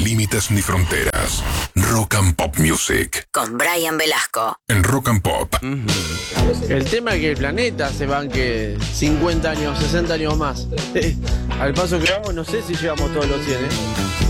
límites ni fronteras. Rock and Pop Music. Con Brian Velasco. En Rock and Pop. El tema es que el planeta se banque 50 años, 60 años más. Al paso que vamos, no sé si llevamos todos los 100, ¿eh?